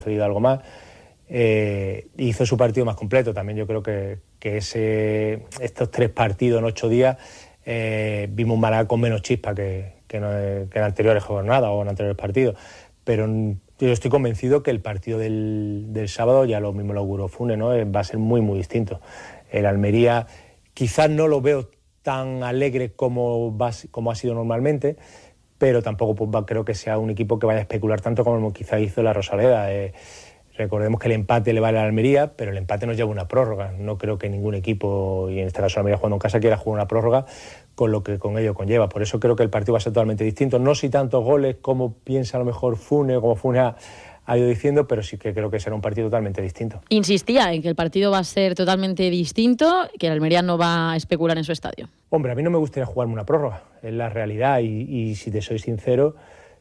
cedido algo más. Hizo su partido más completo. También yo creo que estos 3 partidos en 8 días vimos un Málaga con menos chispa que en anteriores jornadas o en anteriores partidos. Pero yo estoy convencido que el partido del sábado, ya lo mismo lo auguró Funes, ¿no? Va a ser muy, muy distinto. El Almería quizás no lo veo tan alegre como ha sido normalmente, pero tampoco creo que sea un equipo que vaya a especular tanto como quizá hizo la Rosaleda. Recordemos que el empate le vale a la Almería, pero el empate nos lleva una prórroga. No creo que ningún equipo, y en este caso la Almería jugando en casa, quiera jugar una prórroga con lo que con ello conlleva. Por eso creo que el partido va a ser totalmente distinto. No si tantos goles como piensa a lo mejor Funes, como Funes ha ido diciendo, pero sí que creo que será un partido totalmente distinto. Insistía en que el partido va a ser totalmente distinto, que el Almería no va a especular en su estadio. Hombre, a mí no me gustaría jugarme una prórroga, es la realidad, y si te soy sincero,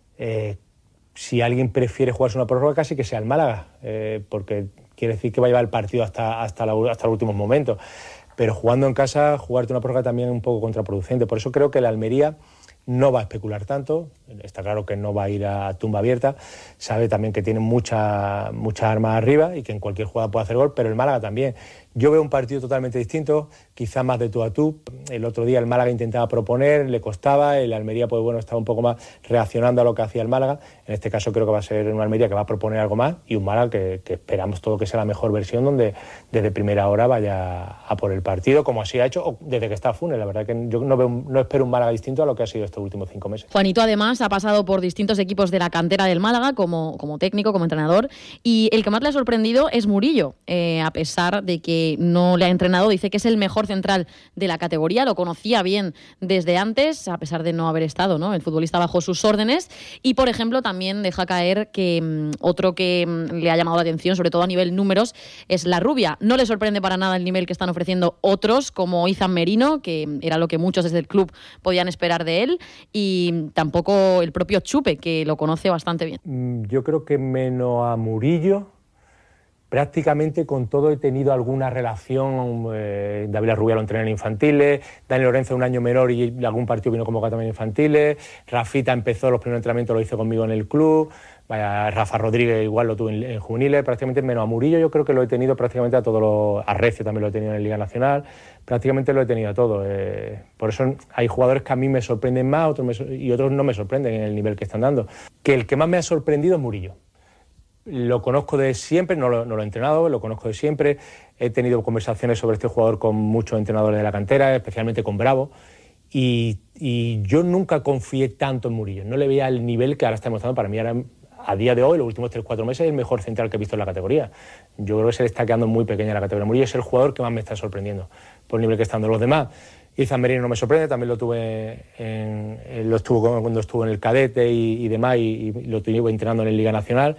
si alguien prefiere jugarse una prórroga, casi que sea el Málaga, porque quiere decir que va a llevar el partido hasta los últimos momentos. Pero jugando en casa, jugarte una prórroga también es un poco contraproducente. Por eso creo que el Almería no va a especular tanto. Está claro que no va a ir a tumba abierta. Sabe también que tiene muchas armas arriba y que en cualquier jugada puede hacer gol, pero el Málaga también. Yo veo un partido totalmente distinto, quizás más de tú a tú. El otro día el Málaga intentaba proponer, le costaba, el Almería pues bueno, estaba un poco más reaccionando a lo que hacía el Málaga. En este caso creo que va a ser una Almería que va a proponer algo más y un Málaga que esperamos todo que sea la mejor versión, donde desde primera hora vaya a por el partido, como así ha hecho desde que está Funes. La verdad que yo no espero un Málaga distinto a lo que ha sido estos últimos 5 meses. Juanito además ha pasado por distintos equipos de la cantera del Málaga como técnico, como entrenador, y el que más le ha sorprendido es Murillo, a pesar de que no le ha entrenado. Dice que es el mejor central de la categoría, lo conocía bien desde antes, a pesar de no haber estado, ¿no?, el futbolista bajo sus órdenes. Y, por ejemplo, también deja caer que otro que le ha llamado la atención, sobre todo a nivel números, es Larrubia. No le sorprende para nada el nivel que están ofreciendo otros, como Izan Merino, que era lo que muchos desde el club podían esperar de él, y tampoco el propio Chupe, que lo conoce bastante bien. Yo creo que menos a Murillo, prácticamente con todo he tenido alguna relación. David Larrubia lo entrené en infantiles, Dani Lorenzo un año menor y algún partido vino convocado también en infantiles, Rafita empezó los primeros entrenamientos, lo hizo conmigo en el club, Rafa Rodríguez igual lo tuve en juveniles, prácticamente menos a Murillo yo creo que lo he tenido prácticamente a todos los, a Recio también lo he tenido en Liga Nacional, prácticamente lo he tenido a todo. Por eso hay jugadores que a mí me sorprenden más y otros no me sorprenden en el nivel que están dando. Que el que más me ha sorprendido es Murillo. Lo conozco de siempre, no lo he entrenado, lo conozco de siempre. He tenido conversaciones sobre este jugador con muchos entrenadores de la cantera, especialmente con Bravo, y yo nunca confié tanto en Murillo. No le veía el nivel que ahora está demostrando. Para mí ahora, a día de hoy, los últimos 3-4 meses, es el mejor central que he visto en la categoría. Yo creo que se le está quedando muy pequeña la categoría. Murillo es el jugador que más me está sorprendiendo por el nivel que están dando los demás. Izan Merino no me sorprende, también lo tuve cuando estuvo en el cadete y demás, y lo tuve entrenando en la Liga Nacional.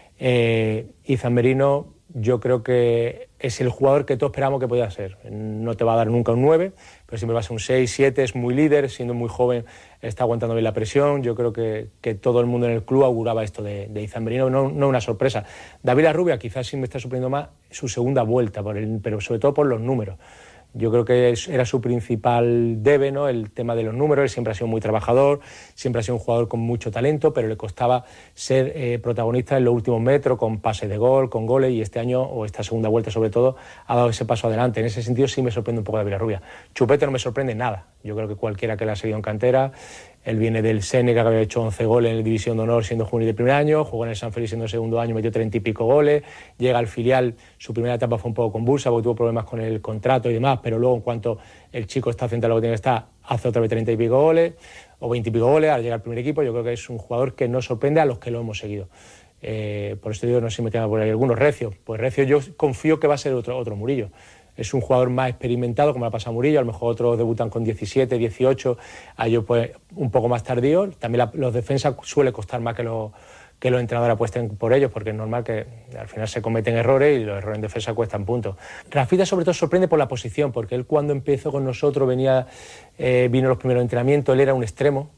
Izan Merino yo creo que es el jugador que todos esperamos que podía ser. No te va a dar nunca un 9, pero siempre va a ser un 6, 7, es muy líder, siendo muy joven está aguantando bien la presión. Yo creo que todo el mundo en el club auguraba esto de Izan Merino, no una sorpresa. David Larrubia quizás sí me está sorprendiendo más su segunda vuelta, pero sobre todo por los números. Yo creo que era su principal debe, ¿no?, el tema de los números. Él siempre ha sido muy trabajador, siempre ha sido un jugador con mucho talento, pero le costaba ser protagonista en los últimos metros, con pases de gol, con goles, y este año, o esta segunda vuelta sobre todo, ha dado ese paso adelante. En ese sentido sí me sorprende un poco David Larrubia. Chupete no me sorprende nada. Yo creo que cualquiera que le ha seguido en cantera, él viene del Seneca, que había hecho 11 goles en la División de Honor siendo juvenil de primer año, jugó en el San Félix siendo el segundo año, metió 30 y pico goles, llega al filial, su primera etapa fue un poco convulsa porque tuvo problemas con el contrato y demás, pero luego en cuanto el chico está centrado en lo que tiene que estar, hace otra vez 30 y pico goles, o 20 y pico goles, al llegar al primer equipo. Yo creo que es un jugador que nos sorprende a los que lo hemos seguido. Por eso digo, no sé si me quedan por ahí algunos. Recio, pues Recio yo confío que va a ser otro Murillo. Es un jugador más experimentado, como le ha pasado a Murillo. A lo mejor otros debutan con 17, 18, a ellos pues un poco más tardío. También los defensas suele costar más que los entrenadores apuesten por ellos, porque es normal que al final se cometen errores y los errores en defensa cuestan puntos. Rafita sobre todo sorprende por la posición, porque él cuando empezó con nosotros vino los primeros entrenamientos, él era un extremo,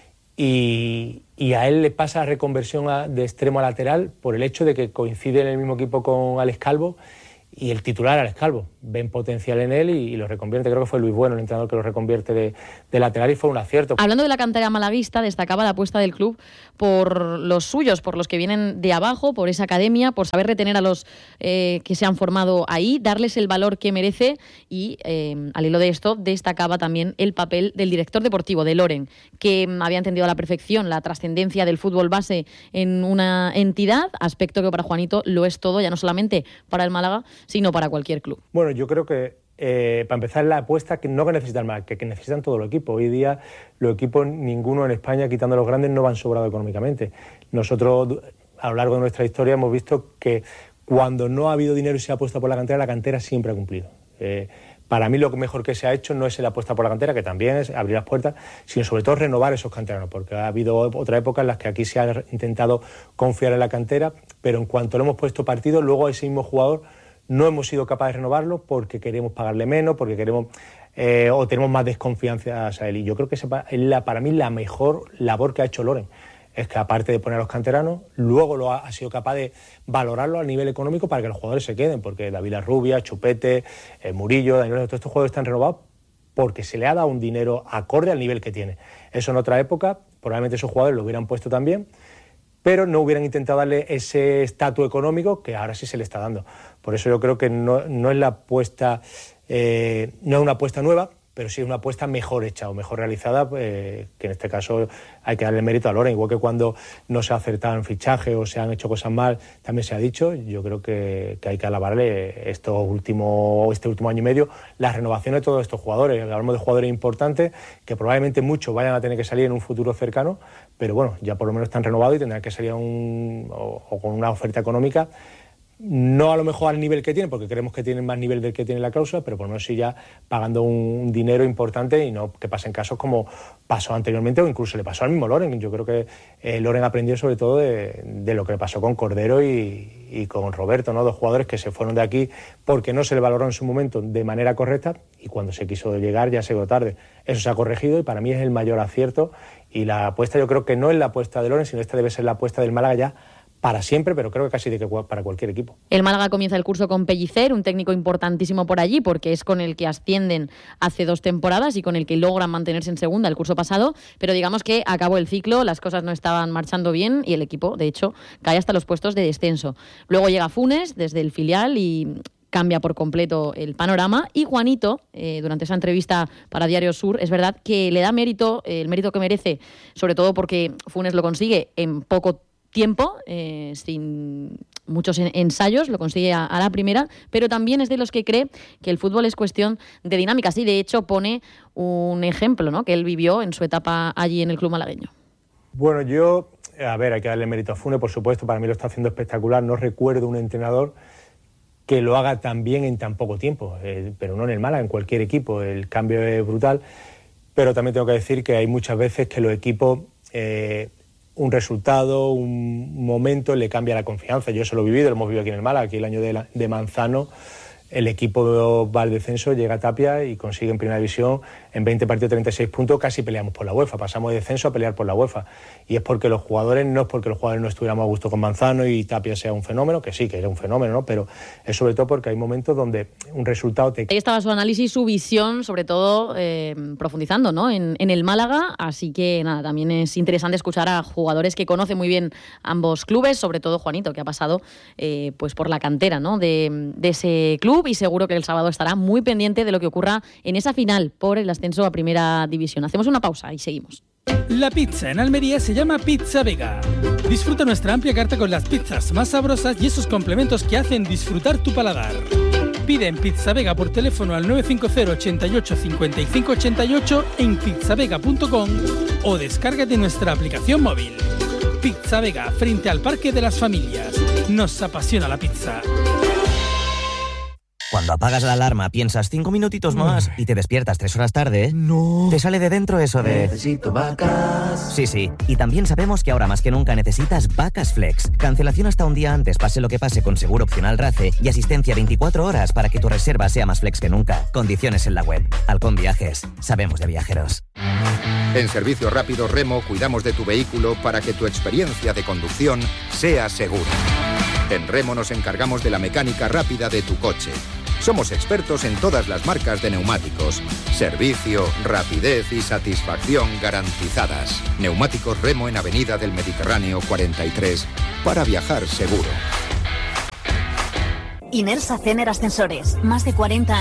y a él le pasa la reconversión de extremo a lateral por el hecho de que coincide en el mismo equipo con Alex Calvo, y el titular Alex Calvo. Ven potencial en él y lo reconvierte. Creo que fue Luis Bueno el entrenador que lo reconvierte de lateral y fue un acierto. Hablando de la cantera malaguista, destacaba la apuesta del club por los suyos, por los que vienen de abajo, por esa academia, por saber retener a los que se han formado ahí, darles el valor que merece y al hilo de esto destacaba también el papel del director deportivo, de Loren, que había entendido a la perfección la trascendencia del fútbol base en una entidad, aspecto que para Juanito lo es todo, ya no solamente para el Málaga, sino para cualquier club. Bueno, yo creo que para empezar la apuesta que no necesitan más, que necesitan todo el equipo. Hoy día los equipos, ninguno en España, quitando los grandes, no van sobrados económicamente. Nosotros, a lo largo de nuestra historia, hemos visto que cuando no ha habido dinero y se ha apostado por la cantera siempre ha cumplido. Para mí lo mejor que se ha hecho no es la apuesta por la cantera, que también es abrir las puertas, sino sobre todo renovar esos canteranos, porque ha habido otra época en las que aquí se ha intentado confiar en la cantera, pero en cuanto le hemos puesto partido, luego a ese mismo jugador no hemos sido capaces de renovarlo porque queremos pagarle menos, porque queremos o tenemos más desconfianza a él. Y yo creo que es para mí la mejor labor que ha hecho Loren. Es que aparte de poner a los canteranos, luego ha sido capaz de valorarlo a nivel económico para que los jugadores se queden, porque David Rubia, Chupete, Murillo, Daniel, todos estos jugadores están renovados porque se le ha dado un dinero acorde al nivel que tiene. Eso en otra época, probablemente esos jugadores lo hubieran puesto también, pero no hubieran intentado darle ese estatus económico que ahora sí se le está dando. Por eso yo creo que no es la apuesta, no es una apuesta nueva, pero sí es una apuesta mejor hecha o mejor realizada, que en este caso hay que darle mérito a Loren, igual que cuando no se ha acertado en fichaje o se han hecho cosas mal, también se ha dicho. Yo creo que hay que alabarle este último año y medio las renovaciones de todos estos jugadores. Hablamos de jugadores importantes que probablemente muchos vayan a tener que salir en un futuro cercano, pero bueno, ya por lo menos están renovados y tendrán que salir o con una oferta económica, no a lo mejor al nivel que tienen, porque creemos que tienen más nivel del que tiene la cláusula, pero por lo menos sí ya pagando un dinero importante y no que pasen casos como pasó anteriormente o incluso le pasó al mismo Loren. Yo creo que Loren aprendió sobre todo de lo que le pasó con Cordero y con Roberto, ¿no? Dos jugadores que se fueron de aquí porque no se le valoró en su momento de manera correcta y cuando se quiso llegar ya se quedó tarde. Eso se ha corregido y para mí es el mayor acierto, y la apuesta yo creo que no es la apuesta de Loren, sino esta debe ser la apuesta del Málaga ya para siempre, pero creo que casi para cualquier equipo. El Málaga comienza el curso con Pellicer, un técnico importantísimo por allí, porque es con el que ascienden hace 2 temporadas y con el que logran mantenerse en segunda el curso pasado, pero digamos que acabó el ciclo, las cosas no estaban marchando bien y el equipo, de hecho, cae hasta los puestos de descenso. Luego llega Funes desde el filial y cambia por completo el panorama, y Juanito, durante esa entrevista para Diario Sur, es verdad que le da mérito, el mérito que merece, sobre todo porque Funes lo consigue en poco tiempo, sin muchos ensayos, lo consigue a la primera, pero también es de los que cree que el fútbol es cuestión de dinámicas y de hecho pone un ejemplo, ¿no?, que él vivió en su etapa allí en el club malagueño. Bueno, hay que darle mérito a Funes, por supuesto, para mí lo está haciendo espectacular. No recuerdo un entrenador que lo haga tan bien en tan poco tiempo, pero no en el Málaga, en cualquier equipo. El cambio es brutal, pero también tengo que decir que hay muchas veces que los equipos, un resultado, un momento le cambia la confianza. Yo eso lo he vivido, lo hemos vivido aquí en el Málaga. Aquí el año de Manzano, el equipo va al descenso, llega a Tapia y consigue en primera división en 20 partidos 36 puntos, casi peleamos por la UEFA, pasamos de descenso a pelear por la UEFA, y es porque los jugadores, no es porque los jugadores no estuviéramos a gusto con Manzano y Tapia sea un fenómeno, que sí, que era un fenómeno, ¿no?, pero es sobre todo porque hay momentos donde un resultado te... Ahí estaba su análisis, su visión, sobre todo profundizando, ¿no?, en el Málaga, así que nada, también es interesante escuchar a jugadores que conocen muy bien ambos clubes, sobre todo Juanito, que ha pasado pues por la cantera, ¿no?, de ese club, y seguro que el sábado estará muy pendiente de lo que ocurra en esa final por el ascenso a Primera División. Hacemos una pausa y seguimos. La pizza en Almería se llama Pizza Vega. Disfruta nuestra amplia carta con las pizzas más sabrosas y esos complementos que hacen disfrutar tu paladar. Pide en Pizza Vega por teléfono al 950 88 55 88 en pizzavega.com o descárgate nuestra aplicación móvil. Pizza Vega, frente al Parque de las Familias. Nos apasiona la pizza. Cuando apagas la alarma piensas 5 minutitos más y te despiertas 3 horas tarde, No. te sale de dentro eso de... Necesito vacas. Sí. Y también sabemos que ahora más que nunca necesitas Vacas Flex. Cancelación hasta un día antes, pase lo que pase, con seguro opcional RACE y asistencia 24 horas para que tu reserva sea más flex que nunca. Condiciones en la web. Halcón Viajes. Sabemos de viajeros. En Servicio Rápido Remo cuidamos de tu vehículo para que tu experiencia de conducción sea segura. En Remo nos encargamos de la mecánica rápida de tu coche. Somos expertos en todas las marcas de neumáticos. Servicio, rapidez y satisfacción garantizadas. Neumáticos Remo en Avenida del Mediterráneo 43 para viajar seguro. Inersa Cener Ascensores, más de 40 años.